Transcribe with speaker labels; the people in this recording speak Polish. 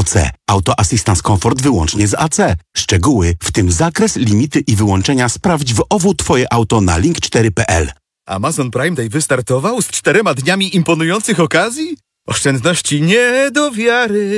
Speaker 1: AC. Auto Assistance Comfort wyłącznie z AC. Szczegóły, w tym zakres, limity i wyłączenia sprawdź w OWU Twoje auto na link4.pl.
Speaker 2: Amazon Prime Day wystartował z 4 dniami imponujących okazji? Oszczędności nie do wiary.